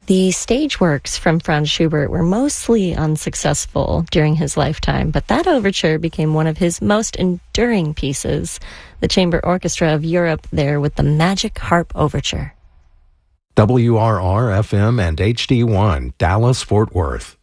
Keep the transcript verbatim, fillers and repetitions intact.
The stage works from Franz Schubert were mostly unsuccessful during his lifetime, but that overture became one of his most enduring pieces. The Chamber Orchestra of Europe there with the Magic Harp Overture. W R R F M and H D one, Dallas, Fort Worth.